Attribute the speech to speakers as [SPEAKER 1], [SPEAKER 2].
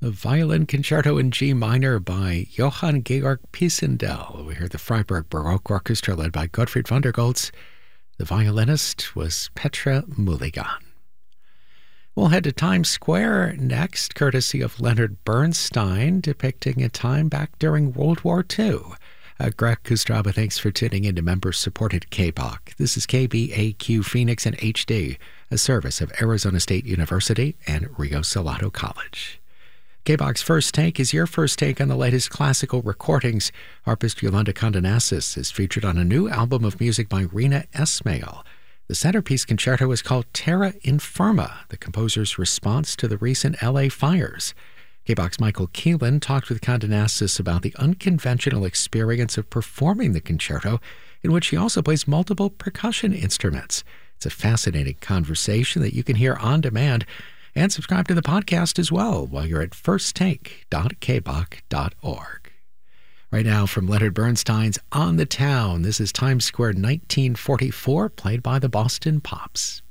[SPEAKER 1] A violin concerto in G minor by Johann Georg Pisendel. We heard the Freiburg Baroque Orchestra led by Gottfried von der Goltz. The violinist was Petra Mulligan. We'll head to Times Square next, courtesy of Leonard Bernstein, depicting a time back during World War II. Greg Kustraba, thanks for tuning in to member-supported KBOK. This is KBAQ Phoenix and HD, a service of Arizona State University and Rio Salado College. KBOK's First Take is your first take on the latest classical recordings. Harpist Yolanda Condonasis is featured on a new album of music by Rina Esmail. The centerpiece concerto is called Terra Infirma, the composer's response to the recent LA fires. KBOK's Michael Keelan talked with Condonasis about the unconventional experience of performing the concerto, in which he also plays multiple percussion instruments. It's a fascinating conversation that you can hear on demand, and subscribe to the podcast as well while you're at firsttake.kbok.org. Right now, from Leonard Bernstein's On the Town, this is Times Square 1944, played by the Boston Pops.